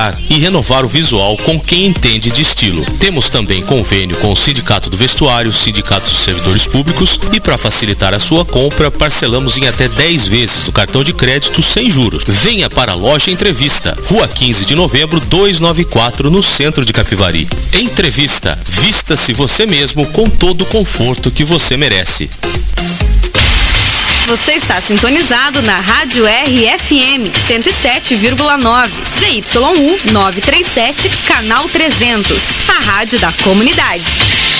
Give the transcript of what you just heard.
e renovar o visual com quem entende de estilo. Temos também convênio com o Sindicato do Vestuário, Sindicato dos Servidores Públicos e para facilitar a sua compra, parcelamos em até 10 vezes do cartão de crédito sem juros. Venha para a Loja Entrevista, Rua 15 de Novembro, 294, no centro de Capivari. Entrevista, vista-se você mesmo com todo o conforto que você merece. Você está sintonizado na Rádio RFM 107,9, CY1 937, canal 300, a rádio da comunidade.